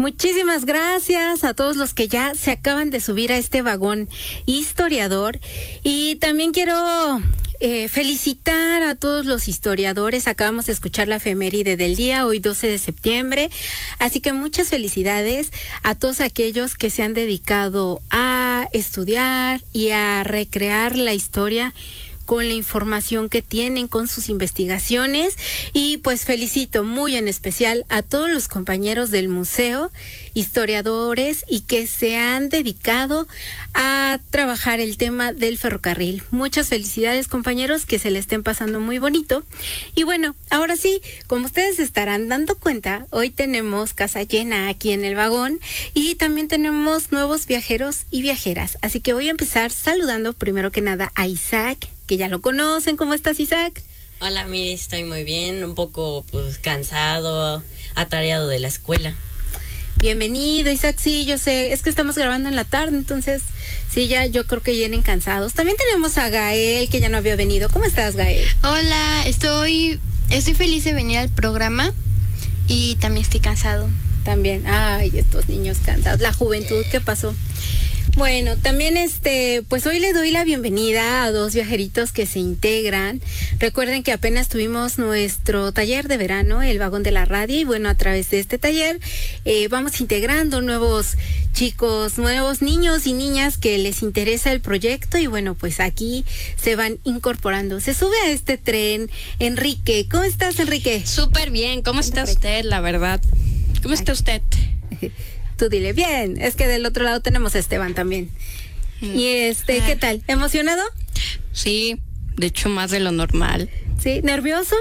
Muchísimas gracias a todos los que ya se acaban de subir a este vagón historiador. Y también quiero felicitar a todos los historiadores. Acabamos de escuchar la efeméride del día, hoy 12 de septiembre. Así que muchas felicidades a todos aquellos que se han dedicado a estudiar y a recrear la historia con la información que tienen, con sus investigaciones. Y pues felicito muy en especial a todos los compañeros del museo, historiadores, y que se han dedicado a trabajar el tema del ferrocarril. Muchas felicidades, compañeros, que se le estén pasando muy bonito. Y bueno, ahora sí, como ustedes estarán dando cuenta, hoy tenemos casa llena aquí en el vagón y también tenemos nuevos viajeros y viajeras. Así que voy a empezar saludando primero que nada a Isaac, que ya lo conocen. ¿Cómo estás, Isaac? Hola, Miri, estoy muy bien, un poco cansado, atareado de la escuela. Bienvenido, Isaac. Sí, yo sé, es que estamos grabando en la tarde, entonces sí, ya yo creo que vienen cansados. También tenemos a Gael, que ya no había venido. ¿Cómo estás, Gael? Hola, estoy feliz de venir al programa y también estoy cansado. También, ay, estos niños cansados, la juventud, ¿qué pasó? Bueno, también pues hoy le doy la bienvenida a dos viajeritos que se integran. Recuerden que apenas tuvimos nuestro taller de verano, el vagón de la radio, y bueno, a través de este taller vamos integrando nuevos chicos, nuevos niños y niñas que les interesa el proyecto, y bueno, pues aquí se van incorporando. Se sube a este tren Enrique. ¿Cómo estás, Enrique? Súper bien. ¿Cómo está usted, la verdad? ¿Cómo está usted? Tú dile, bien. Es que del otro lado tenemos a Esteban también. Y ¿qué tal? ¿Emocionado? Sí, de hecho más de lo normal. ¿Sí? ¿Nervioso?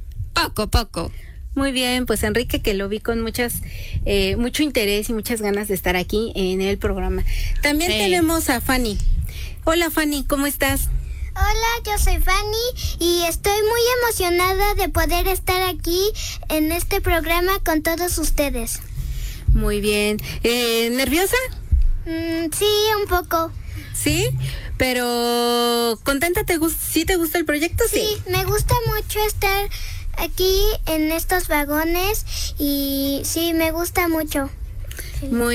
Poco. Muy bien, pues Enrique, que lo vi con mucho interés y muchas ganas de estar aquí en el programa. También tenemos a Fanny. Hola, Fanny, ¿cómo estás? Hola, yo soy Fanny y estoy muy emocionada de poder estar aquí en este programa con todos ustedes. Muy bien. ¿Nerviosa? Sí, un poco. ¿Sí? Pero ¿contenta? ¿Sí te gusta el proyecto? Sí, me gusta mucho estar aquí en estos vagones y sí, me gusta mucho. Sí. Muy